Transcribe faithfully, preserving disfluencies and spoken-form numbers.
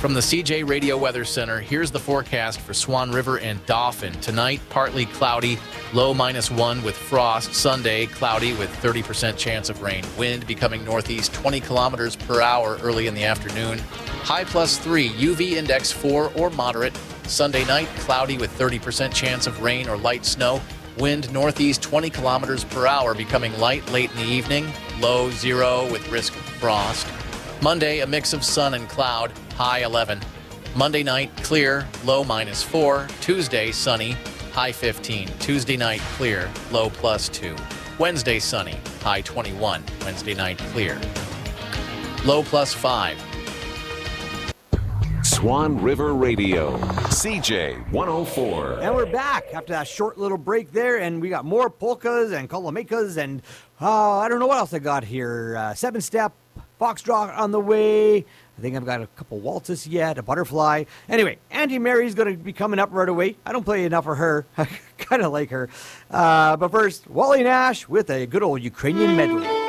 From the C J Radio Weather Center, here's the forecast for Swan River and Dauphin. Tonight, partly cloudy, low minus one with frost. Sunday, cloudy with thirty percent chance of rain. Wind becoming northeast twenty kilometers per hour early in the afternoon. High plus three, U V index four or moderate. Sunday night, cloudy with thirty percent chance of rain or light snow. Wind northeast twenty kilometers per hour, becoming light late in the evening. Low zero with risk of frost. Monday, a mix of sun and cloud, high eleven. Monday night, clear, low minus four. Tuesday, sunny, high fifteen. Tuesday night, clear, low plus two. Wednesday, sunny, high twenty-one. Wednesday night, clear, low plus five. Swan River Radio, C J one oh four. And we're back after that short little break there, and we got more polkas and kolomekas, and uh, I don't know what else I got here. Uh, seven-step, foxtrot on the way. I think I've got a couple waltzes yet, a butterfly. Anyway, Auntie Mary's going to be coming up right away. I don't play enough for her. I kind of like her. Uh, but first, Wally Nash with a good old Ukrainian medley.